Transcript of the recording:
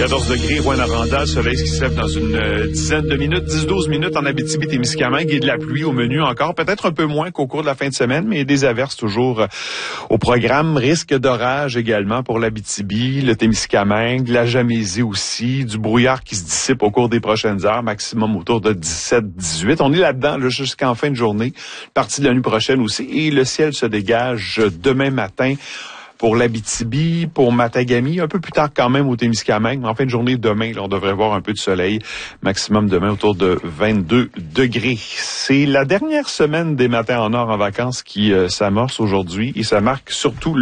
14 degrés, Rouyn-Noranda, le soleil qui se lève dans une dizaine de minutes, 10-12 minutes en Abitibi-Témiscamingue et de la pluie au menu encore, peut-être un peu moins qu'au cours de la fin de semaine, mais des averses toujours au programme. Risque d'orage également pour l'Abitibi, le Témiscamingue, la Gamésie aussi, du brouillard qui se dissipe au cours des prochaines heures, maximum autour de 17-18. On est là-dedans là, jusqu'en fin de journée, partie de la nuit prochaine aussi, et le ciel se dégage demain matin pour l'Abitibi, pour Matagami, un peu plus tard quand même au Témiscamingue. Mais en fin de journée, demain, là, on devrait voir un peu de soleil. Maximum demain autour de 22 degrés. C'est la dernière semaine des matins en or en vacances qui s'amorce aujourd'hui et ça marque surtout